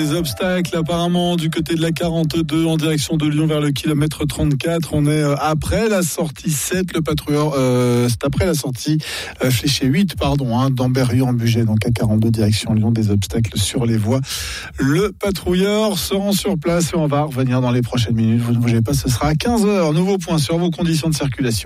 Des obstacles apparemment du côté de la 42 en direction de Lyon vers le kilomètre 34. On est après la sortie 7, le patrouilleur, c'est après la sortie fléchée 8, d'Ambérieu-en-Bugey, donc à 42 direction Lyon, des obstacles sur les voies. Le patrouilleur se rend sur place et on va revenir dans les prochaines minutes. Vous ne bougez pas, ce sera à 15h. Nouveau point sur vos conditions de circulation.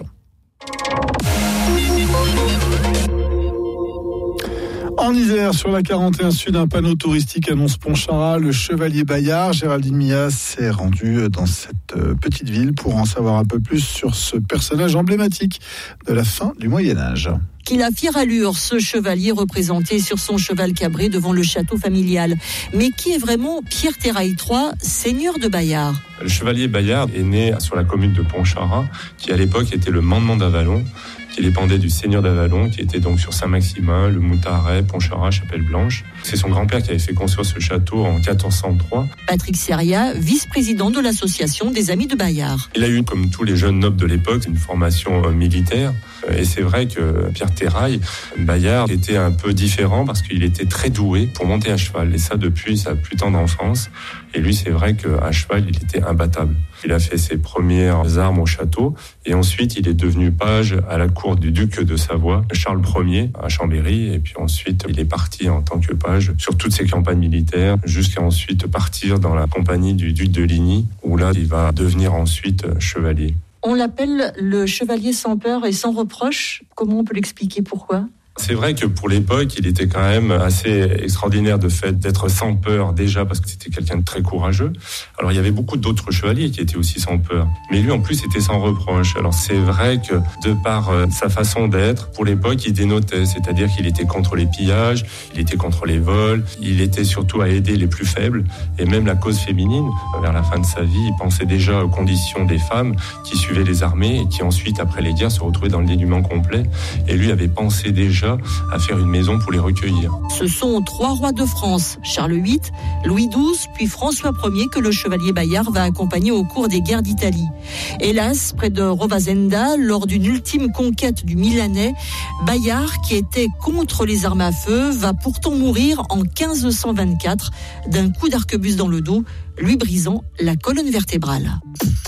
En Isère, sur la 41 Sud, un panneau touristique annonce Pontcharra, le Chevalier Bayard. Géraldine Mias s'est rendue dans cette petite ville pour en savoir un peu plus sur ce personnage emblématique de la fin du Moyen-Âge. Qu'il a fière allure, ce chevalier représenté sur son cheval cabré devant le château familial. Mais qui est vraiment Pierre Terrail III, seigneur de Bayard? Le Chevalier Bayard est né sur la commune de Pontcharra, qui à l'époque était le mandement d'Avallon, qui dépendait du seigneur d'Avallon, qui était donc sur Saint-Maximin, le Moutaret, Pontcharra, Chapelle-Blanche. C'est son grand-père qui avait fait construire ce château en 1403. Patrick Seria, vice-président de l'association des Amis de Bayard. Il a eu, comme tous les jeunes nobles de l'époque, une formation militaire. Et c'est vrai que Pierre Terrail, Bayard, était un peu différent parce qu'il était très doué pour monter à cheval. Et ça depuis sa plus tendre enfance. Et lui, c'est vrai qu'à cheval, il était imbattable. Il a fait ses premières armes au château. Et ensuite, il est devenu page à la cour du duc de Savoie, Charles Ier, à Chambéry. Et puis ensuite, il est parti en tant que page sur toutes ses campagnes militaires, jusqu'à ensuite partir dans la compagnie du duc de Ligny, où là, il va devenir ensuite chevalier. On l'appelle le chevalier sans peur et sans reproche. Comment on peut l'expliquer? Pourquoi? C'est vrai que pour l'époque, il était quand même assez extraordinaire de fait d'être sans peur déjà parce que c'était quelqu'un de très courageux. Alors il y avait beaucoup d'autres chevaliers qui étaient aussi sans peur, mais lui en plus était sans reproche. Alors c'est vrai que de par sa façon d'être, pour l'époque, il dénotait, c'est-à-dire qu'il était contre les pillages, il était contre les vols, il était surtout à aider les plus faibles et même la cause féminine. Vers la fin de sa vie, il pensait déjà aux conditions des femmes qui suivaient les armées et qui ensuite, après les guerres, se retrouvaient dans le dénuement complet. Et lui avait pensé déjà à faire une maison pour les recueillir. Ce sont 3 rois de France, Charles VIII, Louis XII, puis François Ier, que le chevalier Bayard va accompagner au cours des guerres d'Italie. Hélas, près de Rovazenda, lors d'une ultime conquête du Milanais, Bayard, qui était contre les armes à feu, va pourtant mourir en 1524 d'un coup d'arquebuse dans le dos, lui brisant la colonne vertébrale.